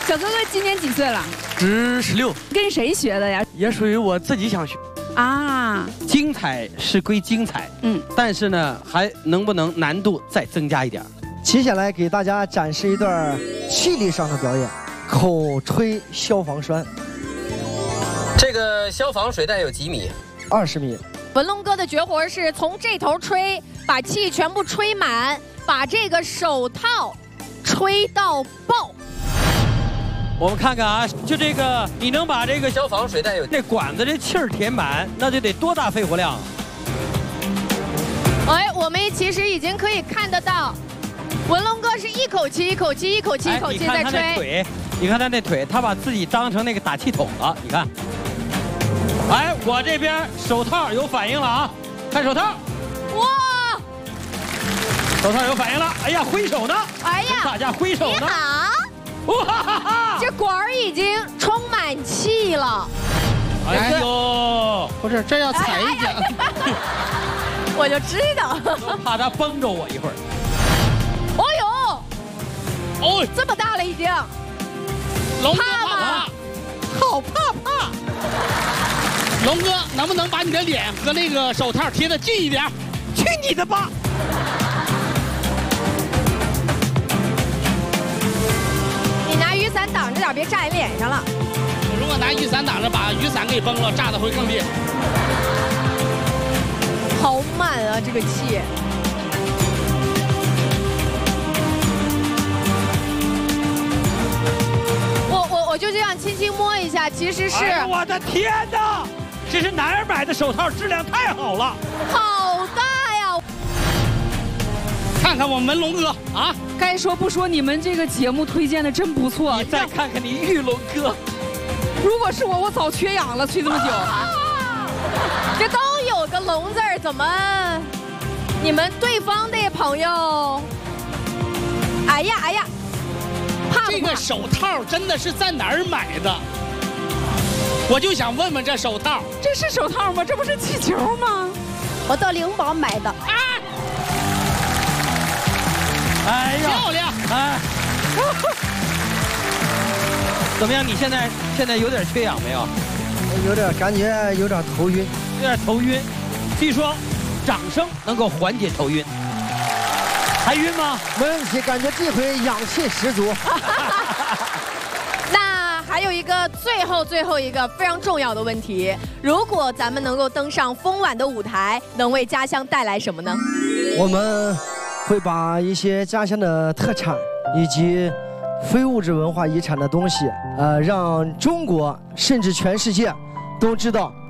小哥哥今年几岁了？ 值16。 跟谁学的呀？ 也属于我自己想学。 啊， 精彩是归精彩，但是呢，还能不能难度再增加一点？ 接下来给大家展示一段气力上的表演，口吹消防栓。 这个消防水带有几米 ？20米。 文龙哥的绝活是从这头吹，把气全部吹满，把这个手套吹到爆。 我们看看啊，就这个，你能把这个消防水带有那管子这气儿填满，那就得多大肺活量啊！ 哎，我们其实已经可以看得到，文龙哥是一口气、一口气、一口气、一口气在吹。 你看他那腿，他把自己当成那个打气筒了。你看，哎，我这边手套有反应了啊！看手套， 哇， 手套有反应了。哎呀，挥手呢！ 哎呀， 大家挥手呢！ 你好。 哇哈哈！ 这管儿已经充满气了。 哎呦， 不是，这要踩一脚。 我就知道， 怕他崩着我一会儿。 哦呦，哦，这么大了已经。 龙哥怕吗？ 好怕怕。龙哥，能不能把你的脸和那个手套贴得近一点？ 去你的吧！ 拿雨伞挡着点，别炸你脸上了。 我如果拿雨伞挡着，把雨伞给崩了，炸的会更厉害。 好满啊，这个气。我就这样轻轻摸一下，其实是。 哎，我的天哪！这是哪儿买的手套？质量太好了。 好大呀！ 看看我们龙哥啊！ 该说不说，你们这个节目推荐的真不错。 你再看看你玉龙哥， 如果是我，我早缺氧了，吹这么久。 这都有个龙字儿，怎么？你们对方的朋友？哎呀哎呀，怕不怕？ 这个手套真的是在哪儿买的？我就想问问这手套， 这是手套吗？这不是气球吗？ 我到灵宝买的。啊！ 哎呀， 漂亮！ 哎，怎么样？你现在有点缺氧没有？ 有点感觉有点头晕， 有点头晕。据说掌声能够缓解头晕，还晕吗？ 没问题，感觉这回氧气十足。 那还有一个最后一个非常重要的问题：如果咱们能够登上风晚的舞台，能为家乡带来什么呢？ 我们会把一些家乡的特产以及非物质文化遗产的东西，让中国甚至全世界都知道